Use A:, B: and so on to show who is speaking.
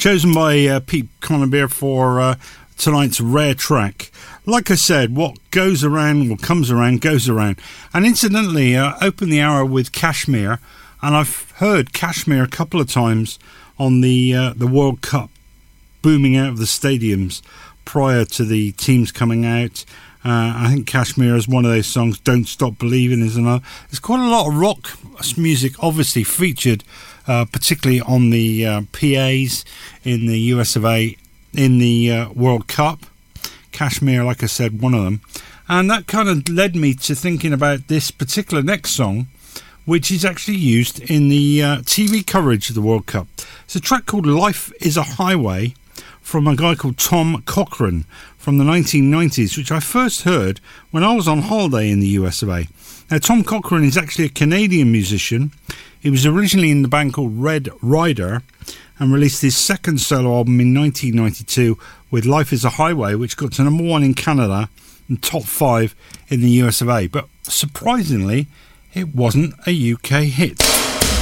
A: chosen by Pete Conabere for tonight's rare track. Like I said, what goes around, what comes around, goes around. And incidentally, opened the hour with Kashmir, and I've heard Kashmir a couple of times on the World Cup, booming out of the stadiums prior to the teams coming out. I think Kashmir is one of those songs. Don't Stop Believing is another. There's quite a lot of rock music obviously featured, particularly on the PAs in the US of A in the World Cup. Kashmir, like I said, one of them. And that kind of led me to thinking about this particular next song, which is actually used in the TV coverage of the World Cup. It's a track called Life is a Highway from a guy called Tom Cochrane from the 1990s, which I first heard when I was on holiday in the US of A. Now, Tom Cochrane is actually a Canadian musician. He was originally in the band called Red Rider and released his second solo album in 1992 with Life is a Highway, which got to #1 in Canada and top 5 in the US of A. But surprisingly, it wasn't a UK hit.